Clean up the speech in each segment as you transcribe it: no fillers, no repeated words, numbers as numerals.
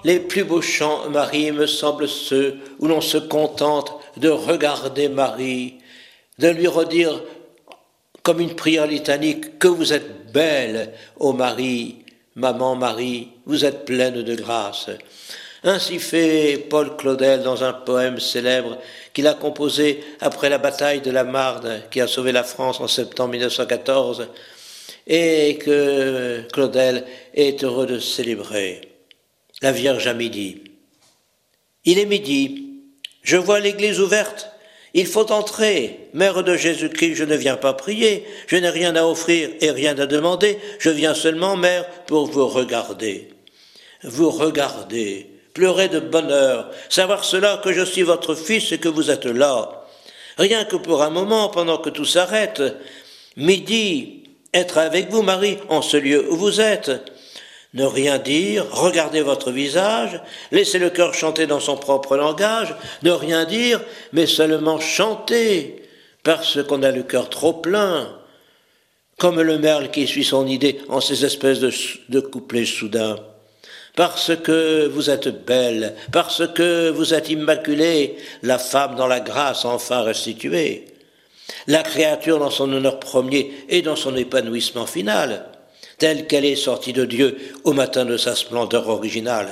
les plus beaux chants, Marie, me semblent ceux où l'on se contente de regarder Marie, de lui redire comme une prière litanique que vous êtes belle, ô Marie, maman Marie, vous êtes pleine de grâce. Ainsi fait Paul Claudel dans un poème célèbre qu'il a composé après la bataille de la Marne qui a sauvé la France en septembre 1914 et que Claudel est heureux de célébrer. La Vierge à midi. Il est midi, je vois l'église ouverte, il faut entrer. Mère de Jésus-Christ, je ne viens pas prier, je n'ai rien à offrir et rien à demander, je viens seulement, Mère, pour vous regarder. Vous regarder, pleurer de bonheur, savoir cela que je suis votre fils et que vous êtes là. Rien que pour un moment, pendant que tout s'arrête. Midi, être avec vous, Marie, en ce lieu où vous êtes. Ne rien dire, regardez votre visage, laissez le cœur chanter dans son propre langage, ne rien dire, mais seulement chanter, parce qu'on a le cœur trop plein, comme le merle qui suit son idée en ces espèces de couplets soudains. Parce que vous êtes belle, parce que vous êtes immaculée, la femme dans la grâce enfin restituée, la créature dans son honneur premier et dans son épanouissement final, telle qu'elle est sortie de Dieu au matin de sa splendeur originale.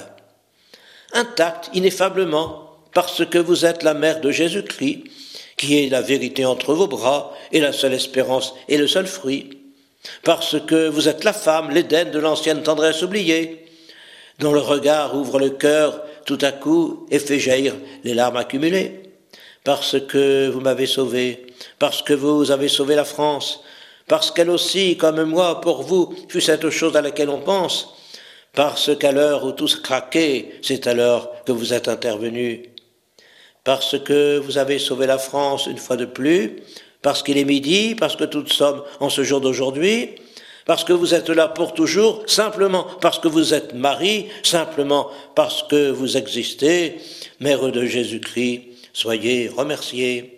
Intacte, ineffablement, parce que vous êtes la mère de Jésus-Christ, qui est la vérité entre vos bras et la seule espérance et le seul fruit, parce que vous êtes la femme, l'Éden de l'ancienne tendresse oubliée, dont le regard ouvre le cœur tout à coup et fait jaillir les larmes accumulées, parce que vous m'avez sauvé, parce que vous avez sauvé la France, parce qu'elle aussi, comme moi, pour vous, fut cette chose à laquelle on pense, parce qu'à l'heure où tout craquait, c'est à l'heure que vous êtes intervenu, parce que vous avez sauvé la France une fois de plus, parce qu'il est midi, parce que toutes sommes en ce jour d'aujourd'hui, parce que vous êtes là pour toujours, simplement parce que vous êtes Marie, simplement parce que vous existez, Mère de Jésus-Christ, soyez remerciés.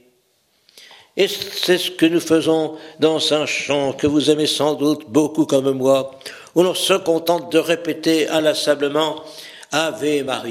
Et c'est ce que nous faisons dans un chant que vous aimez sans doute beaucoup comme moi, où l'on se contente de répéter inlassablement « Ave Maria ».